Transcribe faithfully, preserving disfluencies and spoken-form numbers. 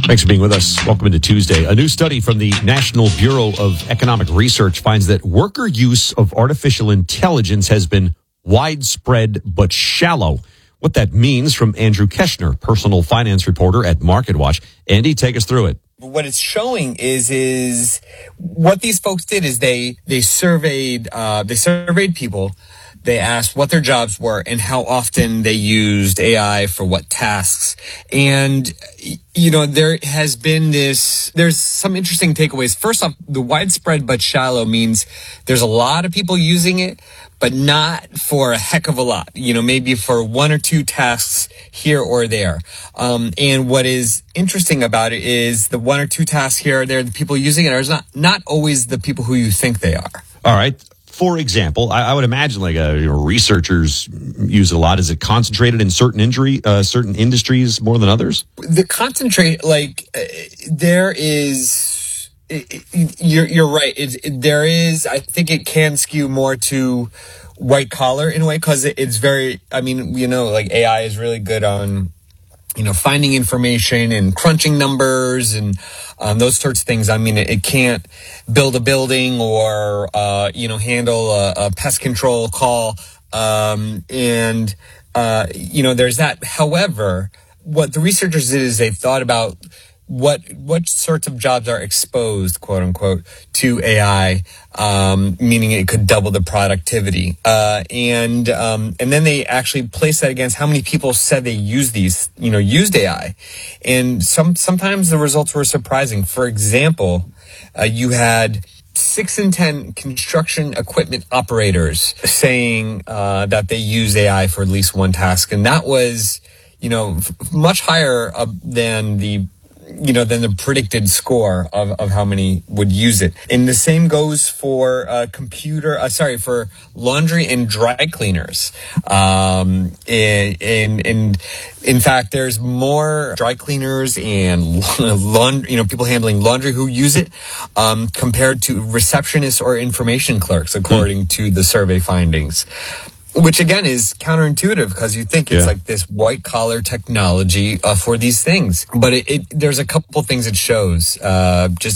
Thanks for being with us. Welcome into Tuesday. A new study from the National Bureau of Economic Research finds that worker use of artificial intelligence has been widespread but shallow. What that means from Andrew Keshner, personal finance reporter at MarketWatch. Andy, take us through it. What it's showing is is what these folks did is they they surveyed uh, they surveyed people. They asked what their jobs were and how often they used A I for what tasks. And, you know, there has been this, there's some interesting takeaways. First off, the widespread but shallow means there's a lot of people using it, but not for a heck of a lot, you know, maybe for one or two tasks here or there. Um, and what is interesting about it is the one or two tasks here or there, the people using it are not, not always the people who you think they are. All right. For example, I, I would imagine like uh, you know, researchers use it a lot. Is it concentrated in certain injury, uh, certain industries more than others? The concentrate, like uh, there is, it, it, you're you're right. It, it, there is. I think it can skew more to white collar in a way because it, it's very. I mean, you know, like A I is really good on, you know, finding information and crunching numbers and um, those sorts of things. I mean, it, it can't build a building or, uh, you know, handle a, a pest control call. Um, and, uh, you know, there's that. However, what the researchers did is they thought about what what sorts of jobs are exposed, quote unquote, to A I, um, meaning it could double the productivity. Uh, and um, and then they actually placed that against how many people said they used these, you know, used A I. And some sometimes the results were surprising. For example, uh, you had six in ten construction equipment operators saying uh, that they use A I for at least one task, and that was, you know, f- much higher uh, than the you know, than the predicted score of, of how many would use it. And the same goes for uh, computer, uh, sorry, for laundry and dry cleaners. Um, and, and, and in fact, there's more dry cleaners and laundry, you know, people handling laundry who use it, um, compared to receptionists or information clerks, according mm. to the survey findings. Which, again, is counterintuitive because you think it's yeah. like this white-collar technology uh, for these things. But it, it, there's a couple things it shows. Uh, just